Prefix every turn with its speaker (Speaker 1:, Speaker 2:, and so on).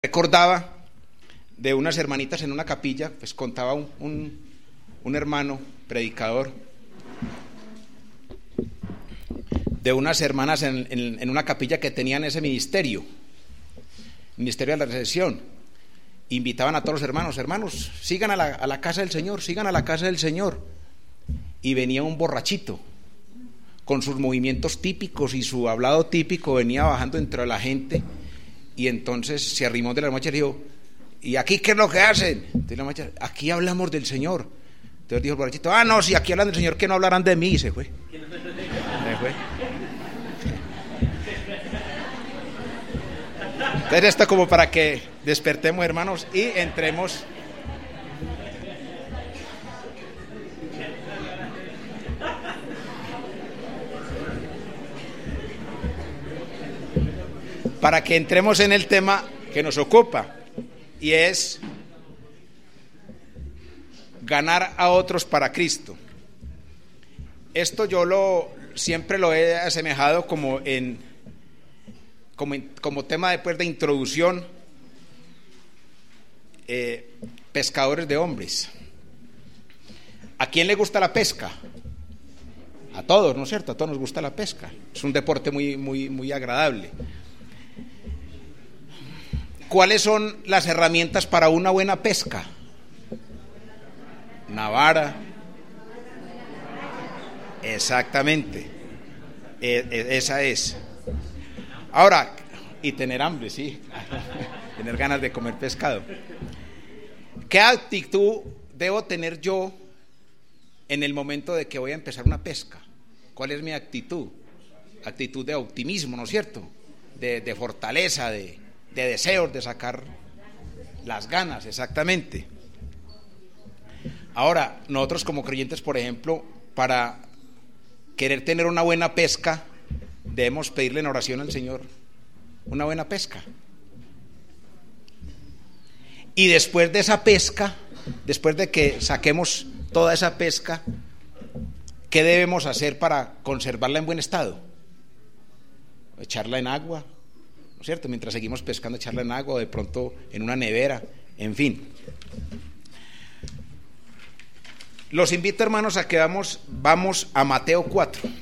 Speaker 1: recordaba de unas hermanitas en una capilla, pues contaba un hermano predicador de unas hermanas en una capilla que tenían ese ministerio de la recesión. Invitaban a todos los hermanos, sigan a la casa del Señor, sigan a la casa del Señor. Y venía un borrachito con sus movimientos típicos y su hablado típico, venía bajando entre la gente, y entonces se arrimó de la hermana y dijo: ¿y aquí qué es lo que hacen? Entonces la hermana: aquí hablamos del Señor. Entonces dijo el borrachito: no, si aquí hablan del Señor, que no hablarán de mí. Y se fue. Entonces esto como para que despertemos, hermanos, y entremos en el tema que nos ocupa, y es ganar a otros para Cristo. Esto yo siempre lo he asemejado como tema después de introducción, pescadores de hombres. ¿A quién le gusta la pesca? A todos, ¿no es cierto? A todos nos gusta la pesca. Es un deporte muy, muy, muy agradable. ¿Cuáles son las herramientas para una buena pesca? Una vara. Exactamente. Esa es. Ahora, y tener hambre, sí. Tener ganas de comer pescado. ¿Qué actitud debo tener yo en el momento de que voy a empezar una pesca? ¿Cuál es mi actitud? Actitud de optimismo, ¿no es cierto? De fortaleza, de deseos de sacar las ganas, exactamente. Ahora, nosotros como creyentes, por ejemplo, para querer tener una buena pesca, debemos pedirle en oración al Señor una buena pesca. Y después de esa pesca, después de que saquemos toda esa pesca, ¿qué debemos hacer para conservarla en buen estado? Echarla en agua, ¿no es cierto? Mientras seguimos pescando, echarla en agua, o de pronto en una nevera, en fin. Los invito, hermanos, a que vamos a Mateo 4.